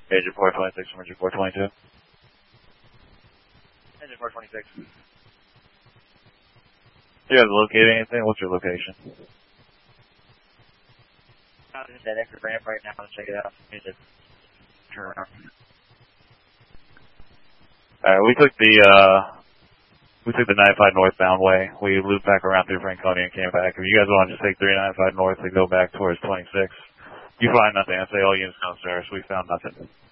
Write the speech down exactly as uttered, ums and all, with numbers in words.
Agent four twenty-six from Agent four twenty-two. Agent four twenty-six. Do you guys locate anything? What's your location? I'm just at exit ramp right now to check it out. Need to turn around. Alright, we took the, uh, we took the ninety-five northbound way. We looped back around through Franconia and came back. If you guys want to just take three ninety-five north and go back towards twenty-six, you find nothing. I say all units downstairs. We found nothing.